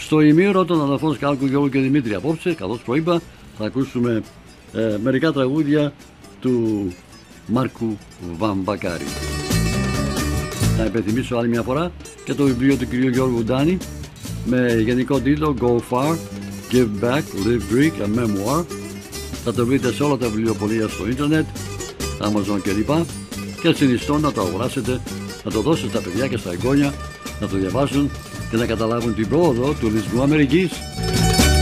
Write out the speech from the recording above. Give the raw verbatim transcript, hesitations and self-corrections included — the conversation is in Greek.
Στο ημίωρο των αδελφών Σκάλκου, Γιώργου και Δημήτρη απόψε, καθώς προείπα, θα ακούσουμε ε, μερικά τραγούδια του Μάρκου Βαμβακάρη. Να υπενθυμίσω άλλη μια φορά και το βιβλίο του κυρίου Γιώργου Ντάνη με γενικό τίτλο Go Far, Give Back, Live Greek, a Memoir. Θα το βρείτε σε όλα τα βιβλιοπωλεία στο ίντερνετ, Amazon κλπ. Και συνιστώ να το αγοράσετε, να το δώσετε στα παιδιά και στα εγγόνια να το διαβάσουν και να καταλάβουν την πρόοδο του λυσμού Αμερικής.